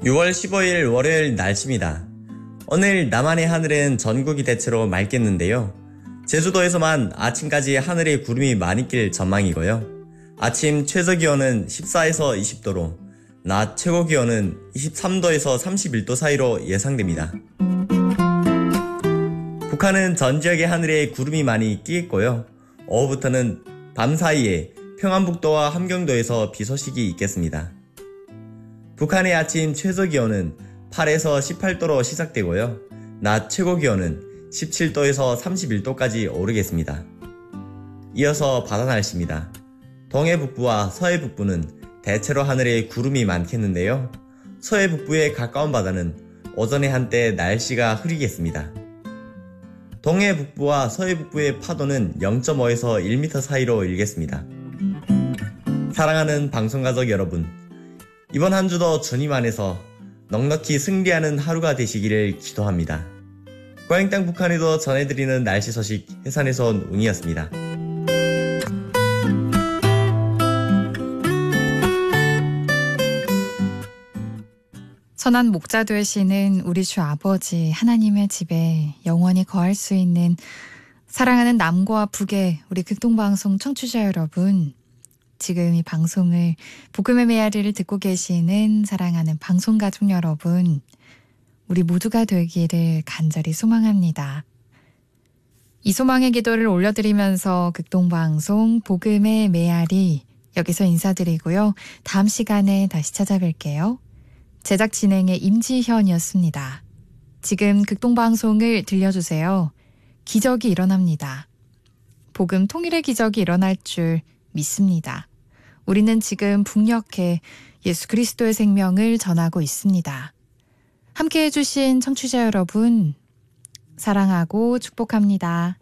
6월 15일 월요일 날씨입니다. 오늘 남한의 하늘은 전국이 대체로 맑겠는데요. 제주도에서만 아침까지 하늘에 구름이 많이 낄 전망이고요. 아침 최저기온은 14에서 20도로 낮 최고기온은 23도에서 31도 사이로 예상됩니다. 북한은 전 지역의 하늘에 구름이 많이 끼겠고요. 오후부터는 밤 사이에 평안북도와 함경도에서 비 소식이 있겠습니다. 북한의 아침 최저기온은 8에서 18도로 시작되고요. 낮 최고기온은 17도에서 31도까지 오르겠습니다. 이어서 바다 날씨입니다. 동해 북부와 서해 북부는 대체로 하늘에 구름이 많겠는데요. 서해 북부의 가까운 바다는 오전에 한때 날씨가 흐리겠습니다. 동해 북부와 서해 북부의 파도는 0.5에서 1m 사이로 일겠습니다. 사랑하는 방송가족 여러분, 이번 한 주도 주님 안에서 넉넉히 승리하는 하루가 되시기를 기도합니다. 고향 땅 북한에도 전해드리는 날씨 소식 해산에서 온 웅이었습니다. 선한 목자 되시는 우리 주 아버지 하나님의 집에 영원히 거할 수 있는 사랑하는 남과 북의 우리 극동방송 청취자 여러분, 지금 이 방송을 복음의 메아리를 듣고 계시는 사랑하는 방송가족 여러분, 우리 모두가 되기를 간절히 소망합니다. 이 소망의 기도를 올려드리면서 극동방송 복음의 메아리 여기서 인사드리고요. 다음 시간에 다시 찾아뵐게요. 제작 진행의 임지현이었습니다. 지금 극동방송을 들려주세요. 기적이 일어납니다. 복음 통일의 기적이 일어날 줄 믿습니다. 우리는 지금 북녘에 예수 그리스도의 생명을 전하고 있습니다. 함께해 주신 청취자 여러분, 사랑하고 축복합니다.